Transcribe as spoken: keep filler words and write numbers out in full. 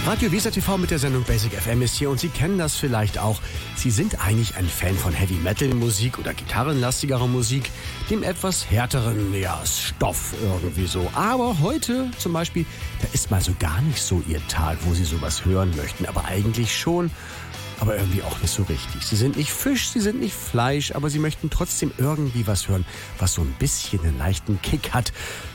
Radio Weser T V mit der Sendung Basic F M ist hier und Sie kennen das vielleicht auch. Sie sind eigentlich ein Fan von Heavy Metal Musik oder gitarrenlastigerer Musik, dem etwas härteren ja, Stoff irgendwie so. Aber heute zum Beispiel, da ist mal so gar nicht so Ihr Tag, wo Sie sowas hören möchten, aber eigentlich schon. Aber irgendwie auch nicht so richtig. Sie sind nicht Fisch, sie sind nicht Fleisch, aber sie möchten trotzdem irgendwie was hören, was so ein bisschen einen leichten Kick hat.